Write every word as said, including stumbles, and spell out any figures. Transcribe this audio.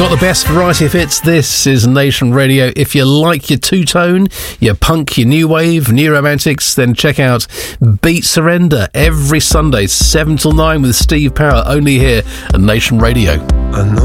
got the best variety of hits. This is Nation Radio. If you like your two-tone, your punk, your new wave, new romantics, then check out Beat Surrender every Sunday, seven till nine with Steve Power, only here at Nation Radio. I know